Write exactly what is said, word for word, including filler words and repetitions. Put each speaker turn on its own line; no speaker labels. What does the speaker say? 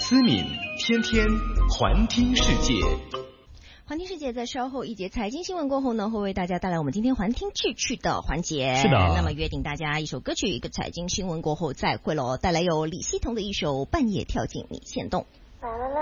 思敏天天环听世界。
环听世界在稍后一节财经新闻过后呢，会为大家带来我们今天环听趣趣的环节。
是的，
那么约定大家一首歌曲，一个财经新闻过后再会喽。带来有李希彤的一首《半夜跳进你线洞》。
啦啦啦